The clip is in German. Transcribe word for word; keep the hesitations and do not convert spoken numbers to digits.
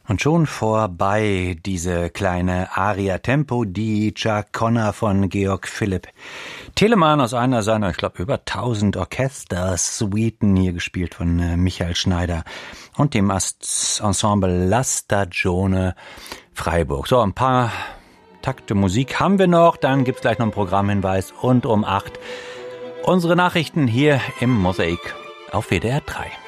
Und schon vorbei diese kleine Aria Tempo di Giaconda von Georg Philipp Telemann aus einer seiner, ich glaube, über tausend Orchester-Suiten, hier gespielt von äh, Michael Schneider und dem Ast- Ensemble La Stagione Freiburg. So, ein paar Takte Musik haben wir noch, dann gibt's gleich noch einen Programmhinweis und um acht unsere Nachrichten hier im Mosaik auf W D R drei.